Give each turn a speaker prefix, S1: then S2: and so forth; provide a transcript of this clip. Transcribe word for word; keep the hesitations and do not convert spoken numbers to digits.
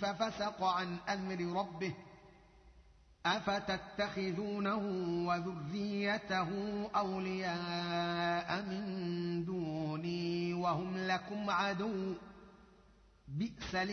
S1: ففسق عن أمر ربه أفتتخذونه وذريته أولياء من دوني وهم لكم عدو بئس